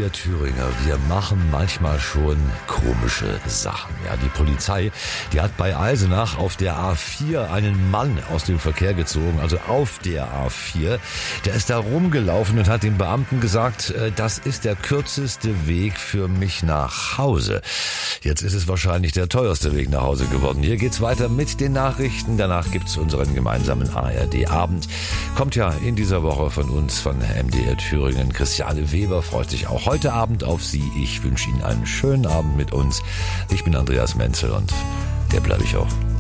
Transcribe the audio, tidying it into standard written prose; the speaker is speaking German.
Wir Thüringer, wir machen manchmal schon komische Sachen. Ja, die Polizei, die hat bei Eisenach auf der A4 einen Mann aus dem Verkehr gezogen, also auf der A4. Der ist da rumgelaufen und hat den Beamten gesagt, das ist der kürzeste Weg für mich nach Hause. Jetzt ist es wahrscheinlich der teuerste Weg nach Hause geworden. Hier geht's weiter mit den Nachrichten. Danach gibt's unseren gemeinsamen ARD-Abend. Kommt ja in dieser Woche von uns, von MDR Thüringen. Christiane Weber freut sich auch heute Abend auf Sie. Ich wünsche Ihnen einen schönen Abend mit uns. Ich bin Andreas Menzel und der bleibe ich auch.